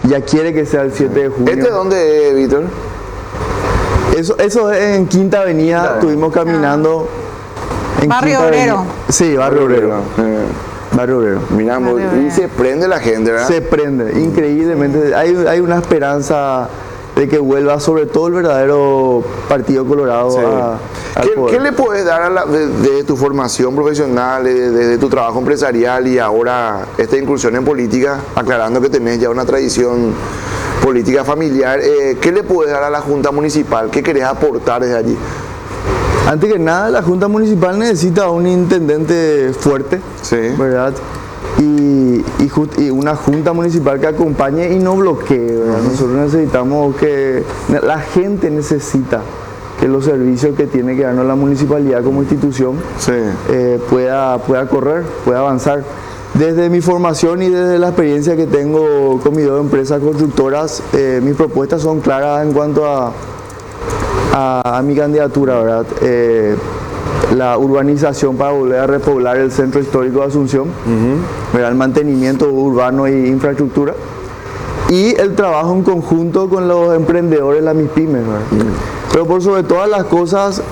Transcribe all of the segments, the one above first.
ya quiere que sea el 7 de junio. ¿Este dónde es, Víctor? Eso es en Quinta Avenida, estuvimos caminando en Barrio Quinta Obrero. Avenida. Sí, Barrio Obrero. Barrio Obrero. Miramos, Barrio y Obrero. se prende la gente, ¿verdad? Se prende, increíblemente. Hay una esperanza de que vuelva, sobre todo el verdadero Partido Colorado Sí. al poder. ¿Qué le puedes dar de tu formación profesional, de tu trabajo empresarial y ahora esta incursión en política, aclarando que tenés ya una tradición política familiar? ¿Qué le puedes dar a la Junta Municipal? ¿Qué querés aportar desde allí? Antes que nada, la Junta Municipal necesita un intendente fuerte, Sí. ¿verdad? Y una Junta Municipal que acompañe y no bloquee, ¿verdad? Nosotros necesitamos que, la gente necesita que los servicios que tiene que darnos la municipalidad como institución Sí. pueda correr, pueda avanzar. Desde mi formación y desde la experiencia que tengo con mis dos empresas constructoras, mis propuestas son claras en cuanto a mi candidatura, ¿verdad? La urbanización para volver a repoblar el centro histórico de Asunción, ¿verdad? El mantenimiento urbano e infraestructura y el trabajo en conjunto con los emprendedores, las MIPYMES, ¿verdad? Pero por sobre todas las cosas,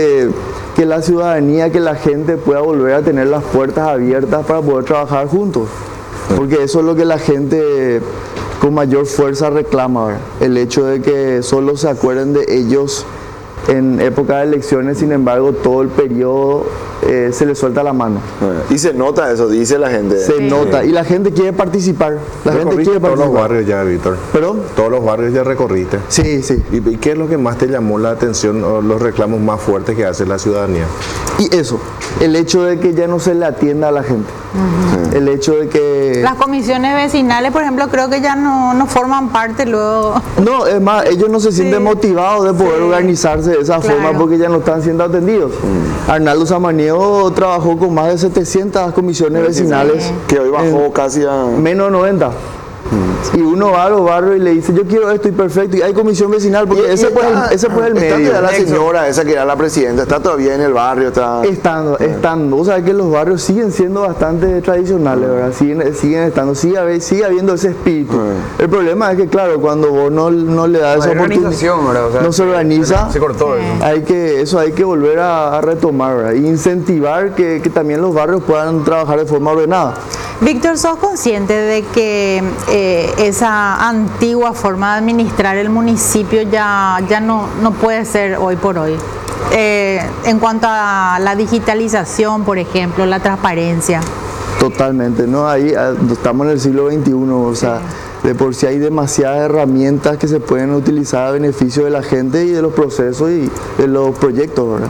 que la ciudadanía, que la gente pueda volver a tener las puertas abiertas para poder trabajar juntos, porque eso es lo que la gente con mayor fuerza reclama, ¿verdad? El hecho de que solo se acuerden de ellos en época de elecciones, sin embargo todo el periodo se les suelta la mano. Y se nota eso, dice la gente. Se nota y la gente quiere participar. La gente Recorriste quiere todos los participar. barrios ya, Víctor. ¿Perdón? Todos los barrios ya recorriste. Sí, sí. ¿Y qué es lo que más te llamó la atención o los reclamos más fuertes que hace la ciudadanía? Y eso, el hecho de que ya no se le atienda a la gente. El hecho de que... Las comisiones vecinales, por ejemplo, creo que ya no forman parte luego. No, es más, ellos no se sienten motivados de poder organizarse de esa Claro. forma porque ya no están siendo atendidos. Arnaldo Samaniego trabajó con más de 700 comisiones vecinales. Que hoy bajó casi a... Menos de 90. Y uno va a los barrios y le dice, yo quiero esto y perfecto. Y hay comisión vecinal, porque ese fue el medio. Está la señora esa que era la presidenta, está todavía en el barrio, está... Estando. O sea, que los barrios siguen siendo bastante tradicionales, ¿verdad? Siguen estando, sigue habiendo ese espíritu. El problema es que, claro, cuando vos no le das esa organización, ¿verdad? O sea, no se organiza, se cortó eso. hay que volver a retomar, ¿verdad? E incentivar que también los barrios puedan trabajar de forma ordenada. Víctor, ¿sos consciente de que esa antigua forma de administrar el municipio ya no puede ser hoy por hoy? En cuanto a la digitalización, por ejemplo, la transparencia. Totalmente, ¿no? Ahí estamos en el siglo XXI, o sea, de por sí hay demasiadas herramientas que se pueden utilizar a beneficio de la gente y de los procesos y de los proyectos, ¿verdad?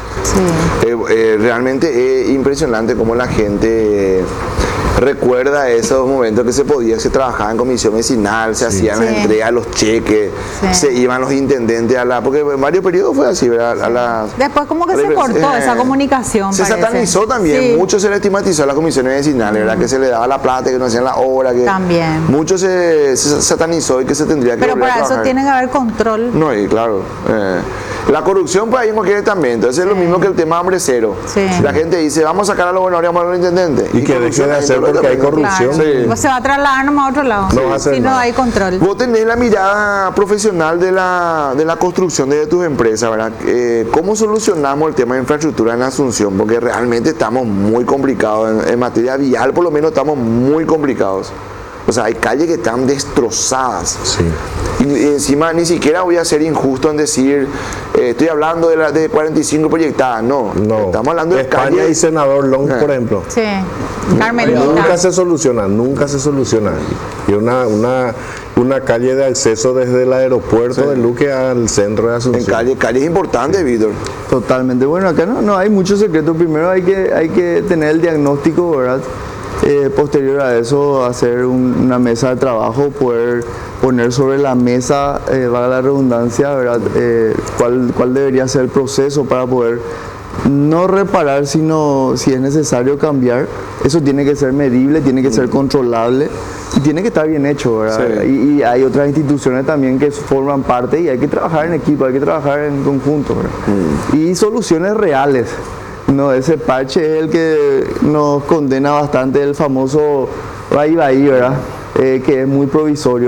Sí. Realmente es impresionante cómo la gente recuerda esos momentos que se trabajaba en comisión vecinal, se hacían las entregas, los cheques, se iban los intendentes porque en varios periodos fue así, ¿verdad? Después como que se cortó esa comunicación. Se parece. satanizó también, Sí. mucho se le estigmatizó a las comisiones vecinales, ¿verdad? Que se le daba la plata, que no hacían la obra, que También. mucho se satanizó y que se tendría que Pero volver a para eso trabajar. tiene que haber control. No, y claro. La corrupción pues hay en cualquier estamento. Eso es lo mismo que el tema hambre cero. Sí. La gente dice, vamos a sacar a los gobernadores y vamos a los intendentes. Y que deje de hacer porque hay corrupción. Claro. Sí. Pues se va a trasladar nomás a otro lado. No va a hacer si no nada. hay control. Vos tenés la mirada profesional de la construcción de tus empresas, ¿verdad? ¿Cómo solucionamos el tema de infraestructura en Asunción? Porque realmente estamos muy complicados. En materia vial, por lo menos, estamos muy complicados. O sea, hay calles que están destrozadas. Sí. Y encima ni siquiera voy a ser injusto en decir, estoy hablando de 45 proyectadas. No, estamos hablando de España calles. y Senador Long, por ejemplo. Sí. Carmelita. Nunca se soluciona. Y una calle de acceso desde el aeropuerto de Luque al centro de Asunción. En calles importantes, Víctor. Totalmente. Bueno, acá no hay mucho secreto. Primero hay que tener el diagnóstico, ¿verdad? Posterior a eso, hacer una mesa de trabajo, poder poner sobre la mesa, valga la redundancia, ¿verdad? Cuál debería ser el proceso para poder no reparar, sino si es necesario cambiar. Eso tiene que ser medible, tiene que ser controlable y tiene que estar bien hecho, ¿verdad? Sí. Y hay otras instituciones también que forman parte y hay que trabajar en equipo, hay que trabajar en conjunto, ¿verdad? Y soluciones reales. No, ese parche es el que nos condena bastante, el famoso Bahí, ¿verdad? Que es muy provisorio.